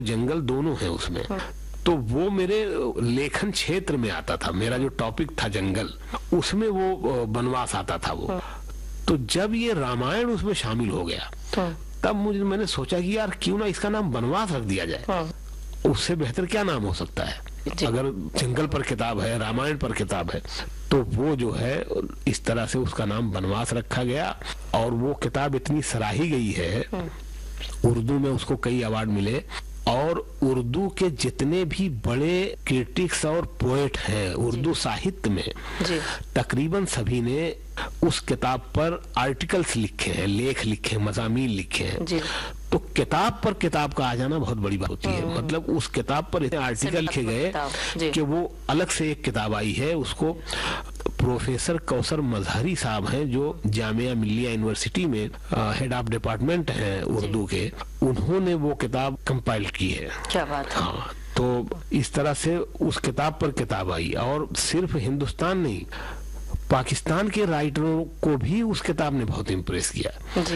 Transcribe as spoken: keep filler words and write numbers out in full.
जंगल दोनों है उसमें। तो वो मेरे लेखन क्षेत्र में आता था, मेरा जो टॉपिक था जंगल, उसमें वो वनवास आता था वो। तो जब ये रामायण उसमें शामिल हो गया तब मुझे मैंने सोचा कि यार क्यों ना इसका नाम वनवास रख दिया जाए, उससे बेहतर क्या नाम हो सकता है। अगर जंगल पर किताब है, रामायण पर किताब है, तो वो जो है इस तरह से उसका नाम वनवास रखा गया। और वो किताब इतनी सराही गई है, उर्दू में उसको कई अवार्ड मिले, और उर्दू के जितने भी बड़े क्रिटिक्स और पोएट हैं उर्दू साहित्य में, तकरीबन सभी ने उस किताब पर आर्टिकल्स लिखे हैं, लेख लिखे, मज़ामीन लिखे हैं। तो किताब पर किताब का आ जाना बहुत बड़ी बात होती है। मतलब उस किताब पर इतने आर्टिकल लिखे गए कि वो अलग से एक किताब आई है। उसको प्रोफेसर कौसर मजहरी साहब हैं जो जामिया मिल्लिया यूनिवर्सिटी में हेड ऑफ डिपार्टमेंट हैं उर्दू के, उन्होंने वो किताब कंपाइल की है। क्या बात है। हाँ, तो इस तरह से उस किताब पर किताब आई। और सिर्फ हिंदुस्तान नहीं, पाकिस्तान के राइटरों को भी उस किताब ने बहुत इम्प्रेस किया।